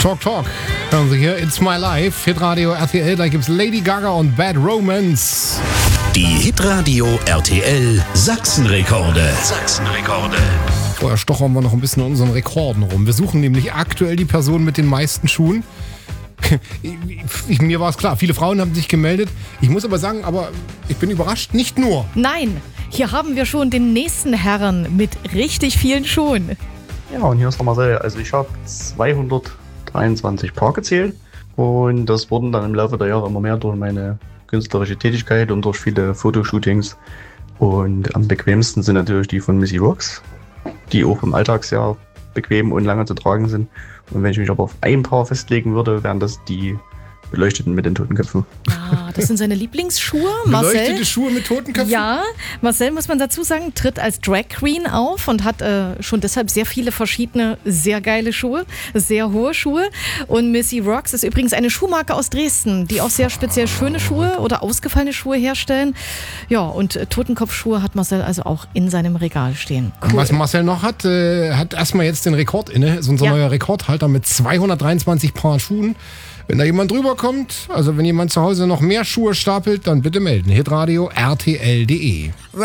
Talk. Hören Sie hier, It's My Life, Hitradio RTL, da gibt's Lady Gaga und Bad Romance. Die Hitradio RTL Sachsenrekorde. Vorher stochern wir noch ein bisschen in unseren Rekorden rum. Wir suchen nämlich aktuell die Person mit den meisten Schuhen. Mir war es klar, viele Frauen haben sich gemeldet. Ich muss aber sagen, ich bin überrascht, nicht nur. Nein, hier haben wir schon den nächsten Herrn mit richtig vielen Schuhen. Ja, und hier ist der Marcel. Also ich habe 223 Paar gezählt und das wurden dann im Laufe der Jahre immer mehr durch meine künstlerische Tätigkeit und durch viele Fotoshootings. Und am bequemsten sind natürlich die von Missy Rocks, die auch im Alltag sehr bequem und lange zu tragen sind. Und wenn ich mich aber auf ein Paar festlegen würde, wären das die beleuchteten mit den Totenköpfen. Das sind seine Lieblingsschuhe. Beleuchtete Schuhe mit Totenköpfen? Ja, Marcel, muss man dazu sagen, tritt als Drag Queen auf und hat schon deshalb sehr viele verschiedene, sehr geile Schuhe, sehr hohe Schuhe. Und Missy Rocks ist übrigens eine Schuhmarke aus Dresden, die auch sehr speziell schöne Schuhe oder ausgefallene Schuhe herstellen. Ja, und Totenkopfschuhe hat Marcel also auch in seinem Regal stehen. Cool. Was Marcel noch hat erstmal jetzt den Rekord inne. Ist unser neuer Rekordhalter mit 223 Paar Schuhen. Wenn da jemand drüber kommt, also wenn jemand zu Hause noch mehr Schuhe stapelt, dann bitte melden. Hitradio RTL.de